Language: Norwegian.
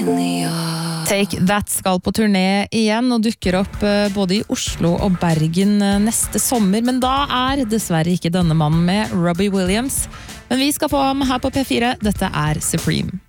Take That skal på turné igjen og dukker opp både i Oslo og Bergen neste sommer, men da dessverre ikke denne mannen med, Robbie Williams. Men vi skal få ham her på P4, dette Supreme.